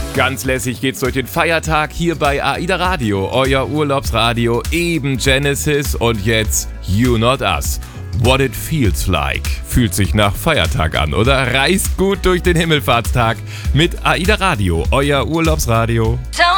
Ganz lässig geht's durch den Feiertag hier bei AIDA Radio, euer Urlaubsradio, eben Genesis und jetzt You Not Us. What it feels like. Fühlt sich nach Feiertag an, oder? Reist gut durch den Himmelfahrtstag mit AIDA Radio, euer Urlaubsradio.